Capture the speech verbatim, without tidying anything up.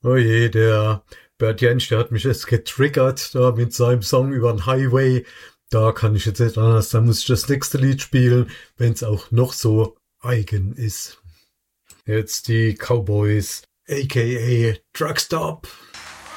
Oh je, der Bert Jansch, der hat mich jetzt getriggert da mit seinem Song über den Highway. Da kann ich jetzt nicht anders. Da muss ich das nächste Lied spielen, wenn es auch noch so eigen ist. Jetzt die Cowboys, aka Truckstop.